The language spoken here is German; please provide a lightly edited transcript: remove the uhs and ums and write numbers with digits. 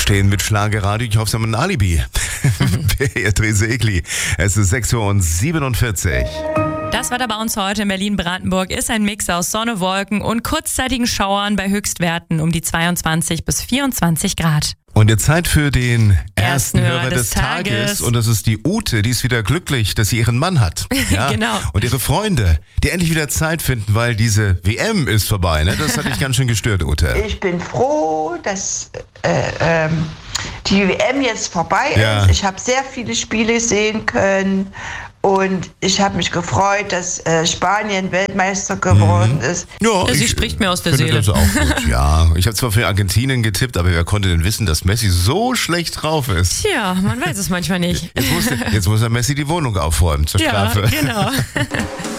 Aufstehen mit Schlagerradio. Ich hoffe, Sie haben ein Alibi. Beatrice Egli. Es ist 6:47 Uhr. Das Wetter bei uns heute in Berlin-Brandenburg ist ein Mix aus Sonne, Wolken und kurzzeitigen Schauern bei Höchstwerten um die 22 bis 24 Grad. Und jetzt Zeit für den ersten Hörer Hörer des des Tages. Und das ist die Ute, die ist wieder glücklich, dass sie ihren Mann hat. Ja? Genau. Und ihre Freunde, die endlich wieder Zeit finden, weil diese WM ist vorbei. Ne? Das hat dich ganz schön gestört, Ute. Ich bin froh, dass die WM jetzt vorbei ist. Ja. Ich habe sehr viele Spiele sehen können. Und ich habe mich gefreut, dass Spanien Weltmeister geworden ist. Ja, Sie spricht mir aus der finde Seele. das auch gut. Ja, ich habe zwar für Argentinien getippt, aber wer konnte denn wissen, dass Messi so schlecht drauf ist? Tja, man weiß es manchmal nicht. Jetzt muss der Messi die Wohnung aufräumen zur Ja, Strafe. genau.